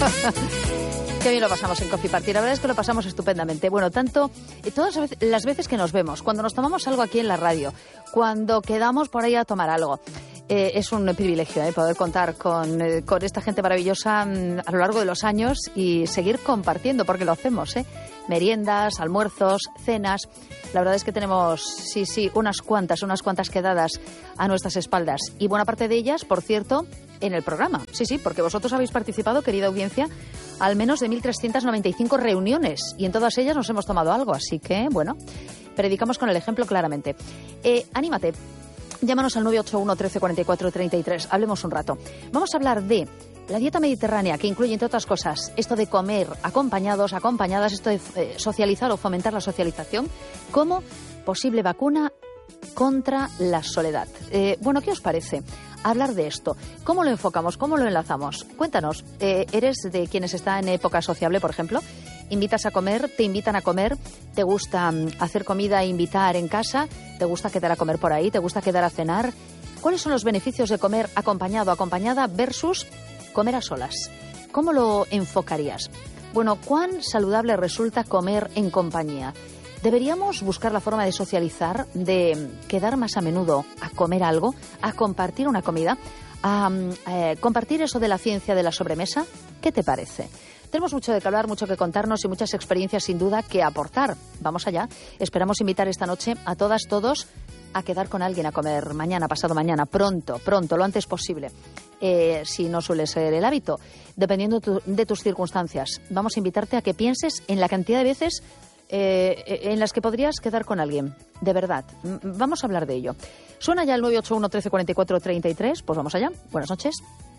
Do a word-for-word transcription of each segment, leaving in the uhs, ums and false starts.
Qué bien lo pasamos en Coffee Party, la verdad es que lo pasamos estupendamente. Bueno, tanto eh, todas las veces que nos vemos, cuando nos tomamos algo aquí en la radio, cuando quedamos por ahí a tomar algo. Eh, es un privilegio eh, poder contar con, eh, con esta gente maravillosa mm, a lo largo de los años y seguir compartiendo, porque lo hacemos, ¿eh? Meriendas, almuerzos, cenas. La verdad es que tenemos, sí, sí, unas cuantas, unas cuantas quedadas a nuestras espaldas. Y buena parte de ellas, por cierto, en el programa. Sí, sí, porque vosotros habéis participado, querida audiencia, al menos de mil trescientas noventa y cinco reuniones. Y en todas ellas nos hemos tomado algo. Así que, bueno, predicamos con el ejemplo claramente. Eh, anímate. Llámanos al nueve ocho uno, trece, cuarenta y cuatro, treinta y tres. Hablemos un rato. Vamos a hablar de la dieta mediterránea, que incluye, entre otras cosas, esto de comer acompañados, acompañadas, esto de eh, socializar o fomentar la socialización, como posible vacuna contra la soledad. Eh, bueno, ¿qué os parece hablar de esto? ¿Cómo lo enfocamos? ¿Cómo lo enlazamos? Cuéntanos, eh, ¿eres de quienes está en época sociable, por ejemplo? ¿Invitas a comer? ¿Te invitan a comer? ¿Te gusta um, hacer comida e invitar en casa? ¿Te gusta quedar a comer por ahí? ¿Te gusta quedar a cenar? ¿Cuáles son los beneficios de comer acompañado, acompañada versus comer a solas? ¿Cómo lo enfocarías? Bueno, ¿cuán saludable resulta comer en compañía? ¿Deberíamos buscar la forma de socializar, de quedar más a menudo a comer algo, a compartir una comida, a eh, compartir eso de la ciencia de la sobremesa? ¿Qué te parece? Tenemos mucho de qué hablar, mucho que contarnos y muchas experiencias sin duda que aportar. Vamos allá. Esperamos invitar esta noche a todas, todos a quedar con alguien a comer mañana, pasado mañana, pronto, pronto, lo antes posible. Eh, si no suele ser el hábito, dependiendo tu, de tus circunstancias. Vamos a invitarte a que pienses en la cantidad de veces eh, en las que podrías quedar con alguien. De verdad. Vamos a hablar de ello. Suena ya el nueve ocho uno, trece, cuarenta y cuatro, treinta y tres. Pues vamos allá. Buenas noches.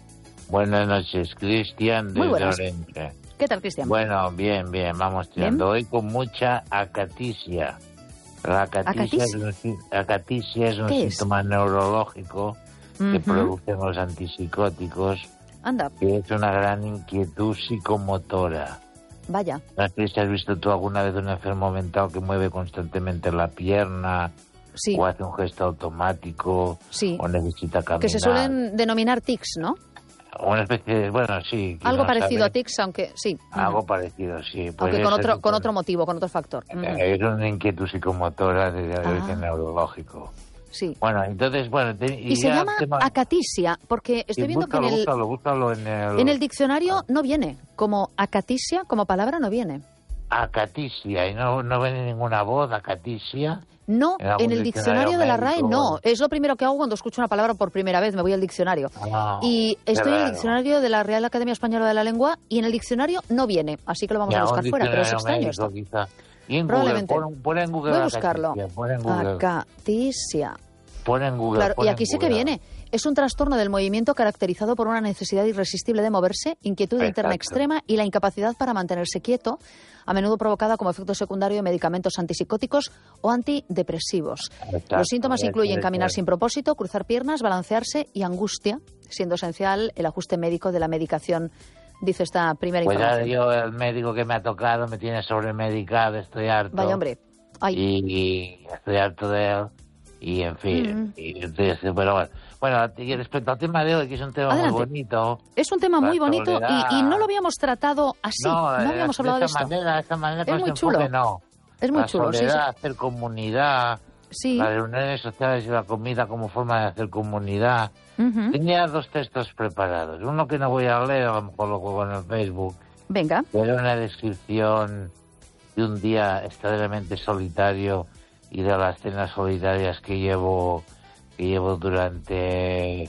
Buenas noches, Cristian de Orense. ¿Qué tal, Cristian? Bueno, bien, bien, vamos tirando. Hoy con mucha acaticia. La acaticia, ¿Acaticia? Es, un, acaticia es un síntoma es? neurológico uh-huh. que producen los antipsicóticos. Anda. Que es una gran inquietud psicomotora. Vaya. No sé si has visto tú alguna vez un enfermo mental que mueve constantemente la pierna, sí. o hace un gesto automático, sí. o necesita caminar. Que se suelen denominar tics, ¿no? Una especie de, bueno, sí. Algo no parecido sabe. a tics, aunque sí. Algo uh-huh. parecido, sí. Pues aunque con otro, con otro motivo, con otro factor. Uh-huh. Es una inquietud psicomotora de, de ah. origen neurológico. Sí. Bueno, entonces, bueno... Te, y, y se llama tema... acatisia, porque estoy sí, viendo búscalo, que en el, búscalo, búscalo en el... en el diccionario no viene. Como acatisia, como palabra, no viene. Acatisia, y no, no viene ninguna voz, acatisia... No, en, en el diccionario, diccionario de la R A E no. Es lo primero que hago cuando escucho una palabra por primera vez, me voy al diccionario. Ah, y estoy en el diccionario de la Real Academia Española de la Lengua y en el diccionario no viene, así que lo vamos ya, a buscar fuera, pero es extraño esto. Quizá. Y en Probablemente. Google, pon, pon en Google voy a buscarlo. Pon en Google. Acatisia. Pon en Google. Claro, pon y aquí en sí Google. que viene. Es un trastorno del movimiento caracterizado por una necesidad irresistible de moverse, inquietud Exacto. interna extrema y la incapacidad para mantenerse quieto, a menudo provocada como efecto secundario de medicamentos antipsicóticos o antidepresivos. Exacto. Los síntomas Exacto. incluyen caminar Exacto. sin propósito, cruzar piernas, balancearse y angustia, siendo esencial el ajuste médico de la medicación, dice esta primera pues información. Yo, el médico que me ha tocado me tiene sobremedicado, estoy harto. Vaya, hombre. Ay. Y, y estoy harto de él. Y, en fin, mm. y, entonces, pero bueno. Bueno, y respecto al tema de hoy, que es un tema Adelante. muy bonito. Es un tema muy bonito y, y no lo habíamos tratado así. No, no habíamos de hablado de esta esto. manera, de esta manera, es muy chulo. Enfoque, no. Es muy la chulo, soledad, sí, sí. hacer comunidad, sí. las reuniones sociales y la comida como forma de hacer comunidad. Uh-huh. Tenía dos textos preparados. Uno que no voy a leer, a lo mejor lo juego en el Facebook. Venga. Era una descripción de un día extremadamente solitario y de las cenas solitarias que llevo, que llevo durante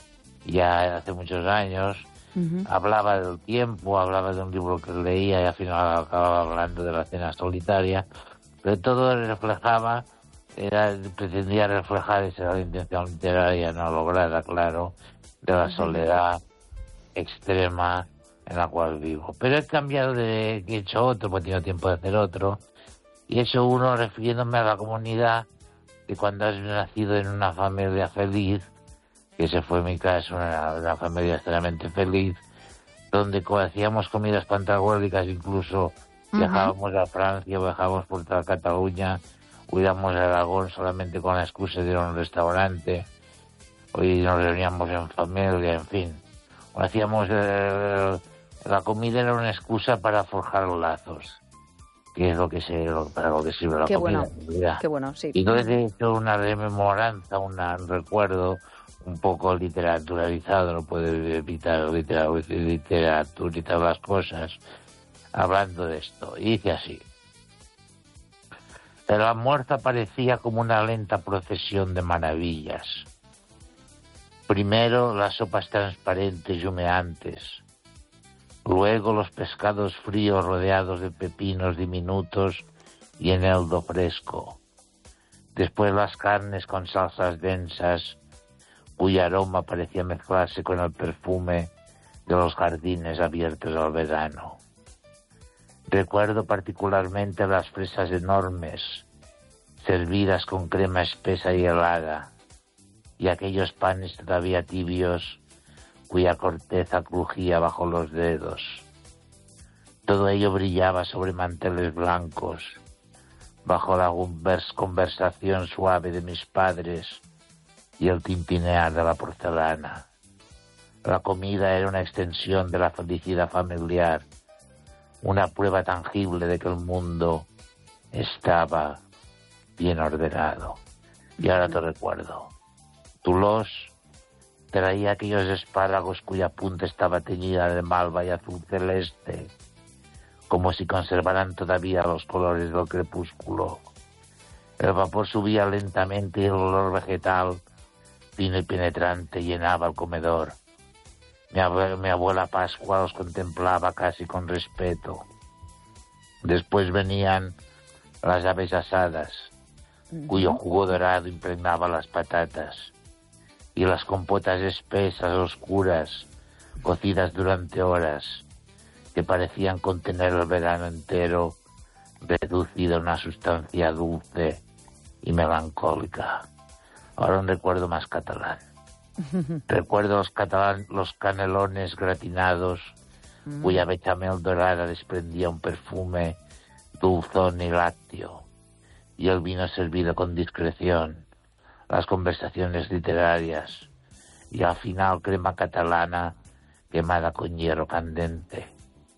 ya hace muchos años. Uh-huh. Hablaba del tiempo, hablaba de un libro que leía y al final acababa hablando de la cena solitaria, pero todo reflejaba, era, pretendía reflejar, esa era la intención literaria no lograda, claro, de la soledad extrema en la cual vivo. Pero he cambiado de, he hecho otro, porque he tenido tiempo de hacer otro, y he hecho uno refiriéndome a la comunidad, que cuando has nacido en una familia feliz, que ese fue mi caso, una, una familia extremadamente feliz, donde hacíamos comidas pantagólicas, incluso uh-huh. viajábamos a Francia, viajábamos por toda Cataluña, o íbamos a Aragón solamente con la excusa de ir a un restaurante, hoy nos reuníamos en familia, en fin. O hacíamos, eh, La comida era una excusa para forjar lazos, que es lo que se, lo, para lo que sirve la qué comida. Bueno, qué bueno, sí. Y entonces he hecho una rememoranza, una, un recuerdo un poco literaturalizado, no puedo evitar literaturizar las cosas, hablando de esto. Y dice así: el almuerzo aparecía como una lenta procesión de maravillas. Primero las sopas transparentes y humeantes, luego los pescados fríos rodeados de pepinos diminutos y eneldo fresco, después las carnes con salsas densas, cuyo aroma parecía mezclarse con el perfume de los jardines abiertos al verano. Recuerdo particularmente las fresas enormes, servidas con crema espesa y helada, y aquellos panes todavía tibios, cuya corteza crujía bajo los dedos. Todo ello brillaba sobre manteles blancos, bajo la conversación suave de mis padres y el tintinear de la porcelana. La comida era una extensión de la felicidad familiar, una prueba tangible de que el mundo estaba bien ordenado. Y ahora te recuerdo. Toulouse traía aquellos espárragos cuya punta estaba teñida de malva y azul celeste, como si conservaran todavía los colores del crepúsculo. El vapor subía lentamente y el olor vegetal, fino y penetrante, llenaba el comedor. Mi abuela, mi abuela Pascua los contemplaba casi con respeto. Después venían las aves asadas, uh-huh. cuyo jugo dorado impregnaba las patatas, y las compotas espesas, oscuras, cocidas durante horas, que parecían contener el verano entero, reducido a una sustancia dulce y melancólica. Ahora un recuerdo más catalán. Recuerdo los, catalán, los canelones gratinados, mm. cuya bechamel dorada desprendía un perfume dulzón y lácteo, y el vino servido con discreción, las conversaciones literarias, y al final crema catalana quemada con hierro candente.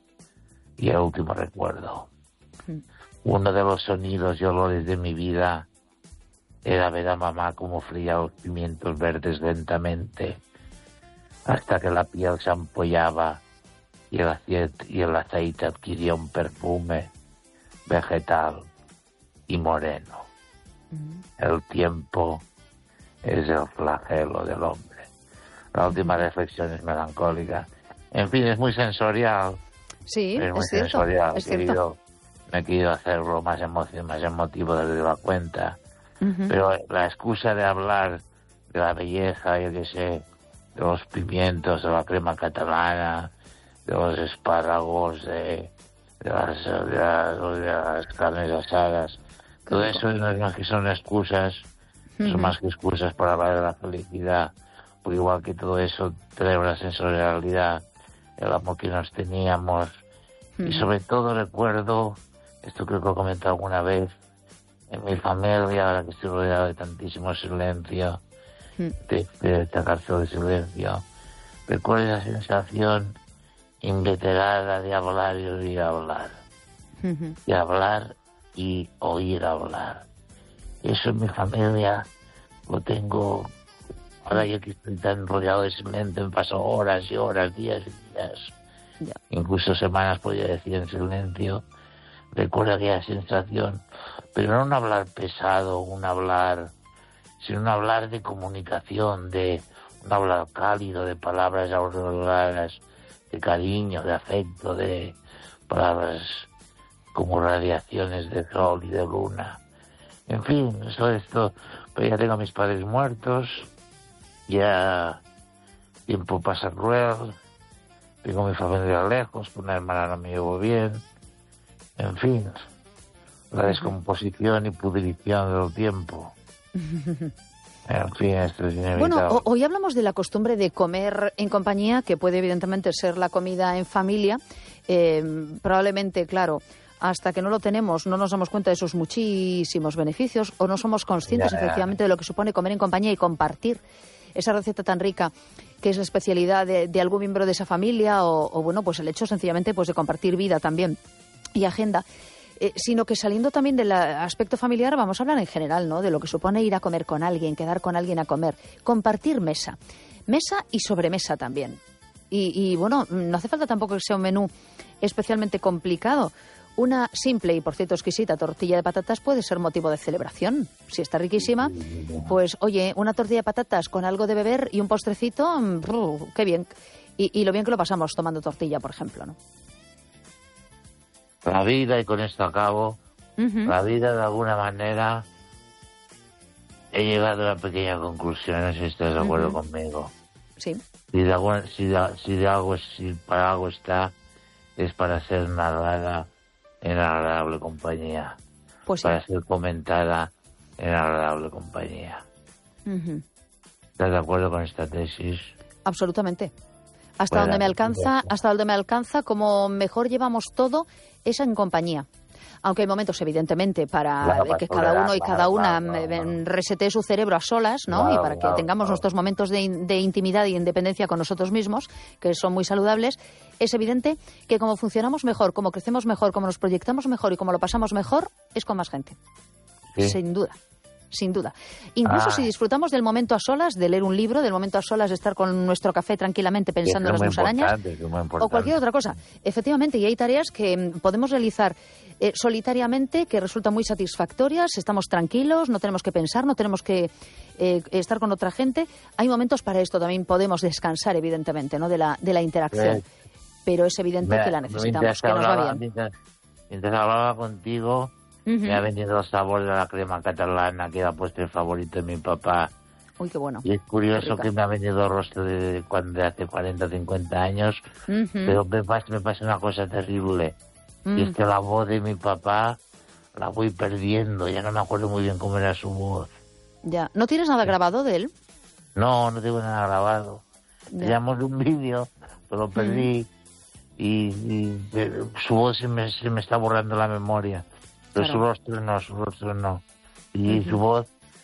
Y el último recuerdo. Mm. Uno de los sonidos y olores de mi vida era ver a mamá como fría los pimientos verdes lentamente, hasta que la piel se ampollaba y el aceite, y el aceite adquiría un perfume vegetal y moreno. Mm. El tiempo es el flagelo del hombre. La última mm. reflexión es melancólica. En fin, es muy sensorial. Sí, es muy es cierto, sensorial. es he querido, me he querido hacerlo más, emocio, más emotivo de la cuenta. Uh-huh. Pero la excusa de hablar de la belleza, yo qué sé, de los pimientos, de la crema catalana, de los espárragos, de, de, las, de, las, de las carnes asadas, todo eso no es más que son excusas, uh-huh. son más que excusas para hablar de la felicidad, porque igual que todo eso trae una sensorialidad, el amor que nos teníamos, uh-huh. y sobre todo recuerdo, esto creo que lo he comentado alguna vez, en mi familia, ahora que estoy rodeado de tantísimo silencio, mm. de, de esta cárcel de silencio, recuerdo esa sensación inveterada de hablar y oír hablar, mm-hmm. de hablar y oír hablar. Eso en mi familia lo tengo, ahora yo que estoy tan rodeado de silencio, me paso horas y horas, días y días, yeah. incluso semanas podría decir en silencio. Recuerdo aquella sensación, pero no un hablar pesado, un hablar, sino un hablar de comunicación, de un hablar cálido, de palabras auroroladas, de cariño, de afecto, de palabras como radiaciones de sol y de luna. En fin, eso esto, pero ya tengo a mis padres muertos, ya tiempo pasa cruel, tengo mi familia lejos, con una hermana no me llevo bien. En fin, la descomposición y pudrición del tiempo. En fin, esto es inevitable. Bueno, hoy hablamos de la costumbre de comer en compañía, que puede evidentemente ser la comida en familia. Eh, probablemente, claro, hasta que no lo tenemos no nos damos cuenta de sus muchísimos beneficios o no somos conscientes, yeah. efectivamente, de lo que supone comer en compañía y compartir. esa receta tan rica que es la especialidad de, de algún miembro de esa familia o, o, bueno, pues el hecho sencillamente pues de compartir vida también y agenda. Eh, sino que saliendo también del aspecto familiar vamos a hablar en general, ¿no? De lo que supone ir a comer con alguien, quedar con alguien a comer, compartir mesa, mesa y sobremesa también. Y, y bueno, no hace falta tampoco que sea un menú especialmente complicado. Una simple y, por cierto, exquisita tortilla de patatas puede ser motivo de celebración. Si está riquísima, pues oye, una tortilla de patatas con algo de beber y un postrecito, brr, qué bien. Y, y lo bien que lo pasamos tomando tortilla, por ejemplo, ¿no? La vida, y con esto acabo, uh-huh. La vida de alguna manera he llegado a una pequeña conclusión, no sé si estás de acuerdo uh-huh. conmigo. Sí. Si de, algo, si, de, si de algo, si para algo está, es para ser narrada en agradable compañía. Pues sí. Para ser comentada en agradable compañía. Uh-huh. ¿Estás de acuerdo con esta tesis? Absolutamente. Hasta donde me alcanza, hasta donde me alcanza, como mejor llevamos todo, es en compañía. Aunque hay momentos, evidentemente, para claro, que cada uno y cada una claro, claro. resetee su cerebro a solas, ¿no? Claro, y para que claro, tengamos claro. nuestros momentos de, de intimidad y independencia con nosotros mismos, que son muy saludables. Es evidente que como funcionamos mejor, como crecemos mejor, como nos proyectamos mejor y como lo pasamos mejor, es con más gente. ¿Sí? Sin duda. Sin duda. Incluso ah. si disfrutamos del momento a solas, de leer un libro, del momento a solas de estar con nuestro café tranquilamente pensando en las musarañas o cualquier otra cosa. Efectivamente, y hay tareas que podemos realizar eh, solitariamente que resultan muy satisfactorias, estamos tranquilos, no tenemos que pensar, no tenemos que eh, estar con otra gente. Hay momentos para esto, también podemos descansar, evidentemente, ¿no? de la, de la interacción. Sí. Pero es evidente me, que la necesitamos, que nos hablaba, va bien. Mientras, mientras hablaba contigo... Uh-huh. Me ha venido el sabor de la crema catalana, que era postre favorito de mi papá. Uy, qué bueno. Y es curioso que me ha venido el rostro de, de, de hace cuarenta o cincuenta años, uh-huh. pero me pasa, me pasa una cosa terrible. Uh-huh. Y es que la voz de mi papá la voy perdiendo, ya no me acuerdo muy bien cómo era su voz. Ya. ¿No tienes nada grabado de él? No, no tengo nada grabado. Ya. Teníamos un vídeo, pero lo perdí uh-huh. y, y de, su voz se me, se me está borrando la memoria. Pero claro. su rostro no, su rostro no. Y uh-huh. su voz,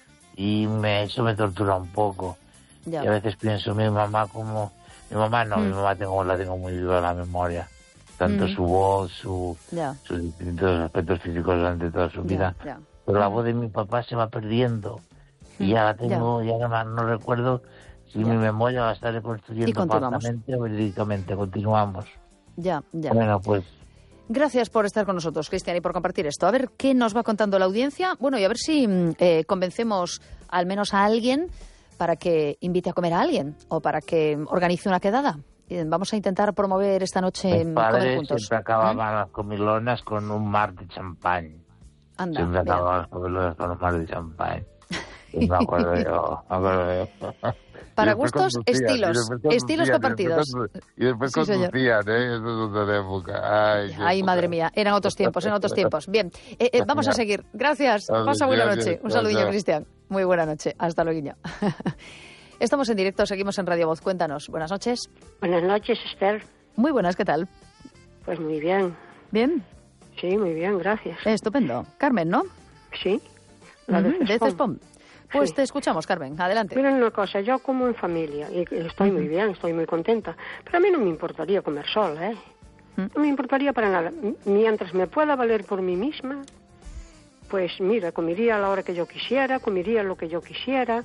y me, eso me tortura un poco. Ya. Y a veces pienso, mi mamá como... Mi mamá no, uh-huh. mi mamá tengo, la tengo muy viva en la memoria. Tanto uh-huh. su voz, su, sus distintos aspectos físicos durante toda su vida. Ya, ya. Pero uh-huh. la voz de mi papá se va perdiendo. Uh-huh. Y ya la tengo, ya, ya no, no recuerdo si ya. mi memoria va a estar reconstruyendo falsamente o verídicamente. Continuamos. Ya, ya. Bueno, pues... Gracias por estar con nosotros, Cristian, y por compartir esto. A ver qué nos va contando la audiencia. Bueno, y a ver si eh, convencemos al menos a alguien para que invite a comer a alguien o para que organice una quedada. Vamos a intentar promover esta noche Mis padres comer juntos. Siempre acababan ¿Mm? las comilonas con un mar de champán. Anda, siempre acababan las comilonas con un mar de champán. Y me acuerdo yo, me acuerdo yo. Para gustos, estilos, estilos compartidos. Y después sí, conducían, ¿eh? Eso es otra época. Ay, Ay madre mía, eran otros tiempos, eran otros tiempos. Bien, eh, eh, vamos a seguir. Gracias, pasa buena noche. Un saludillo, Cristian. Muy buena noche, hasta luego. Estamos en directo, seguimos en Radio Voz. Cuéntanos, buenas noches. Buenas noches, Esther. Muy buenas, ¿qué tal? Pues muy bien. ¿Bien? Sí, muy bien, gracias. Eh, estupendo. Carmen, ¿no? Sí, la uh-huh, de Cespom. Pues sí. Te escuchamos, Carmen. Adelante. Miren una cosa, yo como en familia y estoy uh-huh. muy bien, estoy muy contenta, pero a mí no me importaría comer sola, ¿eh? Uh-huh. No me importaría para nada. Mientras me pueda valer por mí misma, pues mira, comería a la hora que yo quisiera, comería lo que yo quisiera,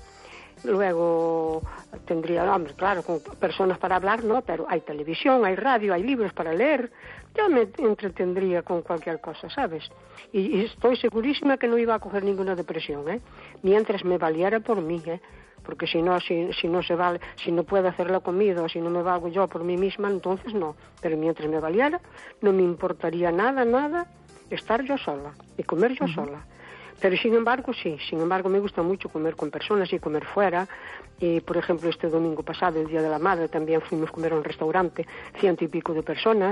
luego tendría, hombre, claro, con personas para hablar, no, pero hay televisión, hay radio, hay libros para leer. Yo me entretendría con cualquier cosa, ¿sabes? Y, y estoy segurísima que no iba a coger ninguna depresión, ¿eh? Mientras me valiera por mí, ¿eh? Porque si no, si, si no se vale, si no puedo hacer la comida o si no me valgo yo por mí misma, entonces no. Pero mientras me valiera, no me importaría nada, nada estar yo sola y comer yo uh-huh. sola. Pero sin embargo, sí, sin embargo me gusta mucho comer con personas y comer fuera. Y, por ejemplo, este domingo pasado, el Día de la Madre, también fuimos a comer a un restaurante, ciento y pico de personas.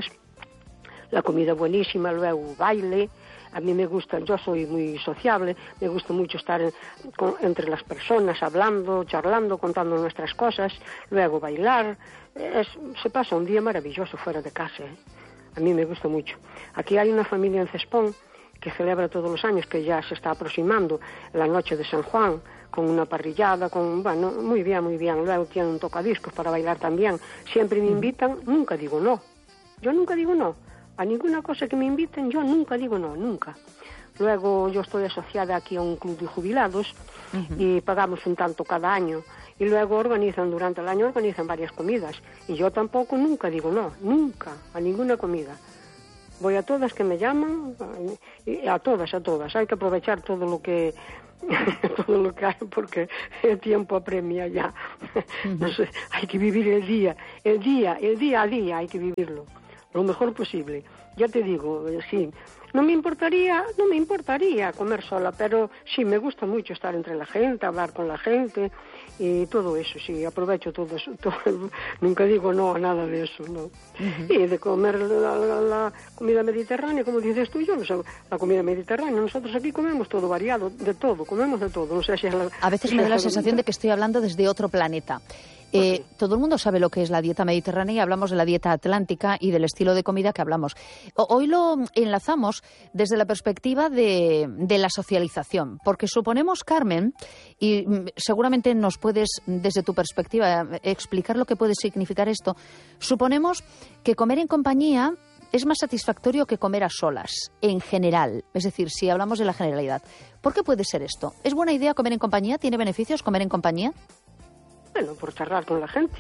La comida buenísima, luego baile. A mí me gusta, yo soy muy sociable, me gusta mucho estar en, con, entre las personas, hablando, charlando, contando nuestras cosas, luego bailar. Es, se pasa un día maravilloso fuera de casa, ¿eh? A mí me gusta mucho. Aquí hay una familia en Cespón que celebra todos los años, que ya se está aproximando la noche de San Juan, con una parrillada, con, bueno, muy bien, muy bien. Luego tienen un tocadiscos para bailar también. Siempre me invitan, nunca digo no. Yo nunca digo no. A ninguna cosa que me inviten, yo nunca digo no, nunca. Luego yo estoy asociada aquí a un club de jubilados uh-huh. y pagamos un tanto cada año. Y luego organizan, durante el año organizan varias comidas. Y yo tampoco nunca digo no, nunca, a ninguna comida. Voy a todas que me llaman, a todas, a todas. Hay que aprovechar todo lo que todo lo que hay porque el tiempo apremia ya. Uh-huh. No sé, hay que vivir el día, el día, el día a día hay que vivirlo lo mejor posible. Ya te digo, sí, no me importaría, no me importaría comer sola, pero sí me gusta mucho estar entre la gente, hablar con la gente y todo eso, sí, aprovecho todo eso, todo, nunca digo no a nada de eso, no. Uh-huh. Y de comer la, la, la comida mediterránea, como dices tú, yo no sé, la comida mediterránea, nosotros aquí comemos todo variado, de todo, comemos de todo, no sé si es la... A veces si me da la bonita. sensación de que estoy hablando desde otro planeta. Eh, todo el mundo sabe lo que es la dieta mediterránea y hablamos de la dieta atlántica y del estilo de comida que hablamos. Hoy lo enlazamos desde la perspectiva de, de la socialización, porque suponemos, Carmen, y seguramente nos puedes, desde tu perspectiva, explicar lo que puede significar esto, suponemos que comer en compañía es más satisfactorio que comer a solas, en general, es decir, si hablamos de la generalidad. ¿Por qué puede ser esto? ¿Es buena idea comer en compañía? ¿Tiene beneficios comer en compañía? Bueno, por charlar con la gente.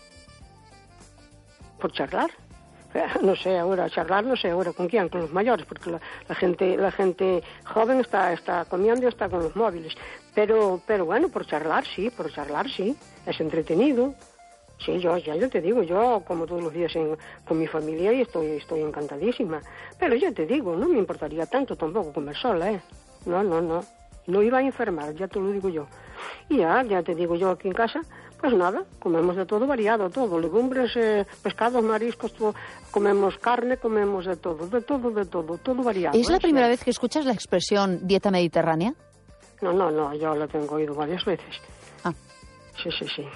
Por charlar. No sé ahora, charlar no sé ahora con quién, con los mayores, porque la, la gente la gente joven está está comiendo y está con los móviles. Pero pero bueno, por charlar sí, por charlar sí. Es entretenido. Sí, yo ya yo te digo, yo como todos los días en, con mi familia y estoy estoy encantadísima. Pero ya te digo, no me importaría tanto tampoco comer sola, ¿eh? No, no, no. No iba a enfermar, ya te lo digo yo. Y ya, ya te digo yo aquí en casa, pues nada, comemos de todo variado, todo, legumbres, eh, pescados, mariscos, todo, comemos carne, comemos de todo, de todo, de todo, todo variado. ¿Es la ¿eh? primera sí. vez que escuchas la expresión dieta mediterránea? No, no, no, yo la tengo oído varias veces. Ah. Sí, sí, sí.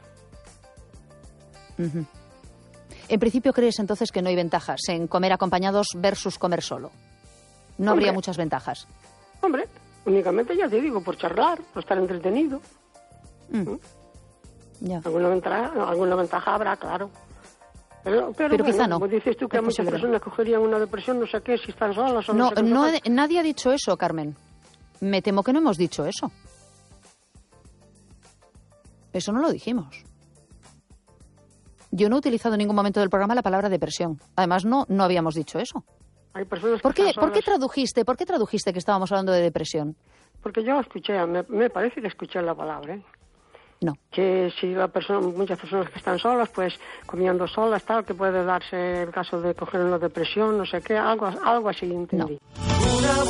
Uh-huh. En principio, ¿crees entonces que no hay ventajas en comer acompañados versus comer solo? No Hombre. habría muchas ventajas. Hombre, únicamente ya te digo, por charlar, por estar entretenido. Mm. ¿Mm? Ya. Alguna ventaja, alguna ventaja habrá, claro. Pero, pero, Pero bueno, quizá no. como dices tú que Es muchas posible. personas cogerían una depresión, no sé qué, si están solas o no, No, sé qué, no, sé qué. nadie ha dicho eso, Carmen. Me temo que no hemos dicho eso. Eso no lo dijimos. Yo no he utilizado en ningún momento del programa la palabra depresión. Además, no, no habíamos dicho eso. Hay personas que ¿Por qué, están ¿Por qué solas. tradujiste? ¿Por qué tradujiste que estábamos hablando de depresión? Porque yo escuché, me, me parece que escuché la palabra, ¿eh? No. Que si la persona, muchas personas que están solas, pues comiendo solas, tal, que puede darse el caso de coger una depresión, no sé qué, algo, algo así entendí. No.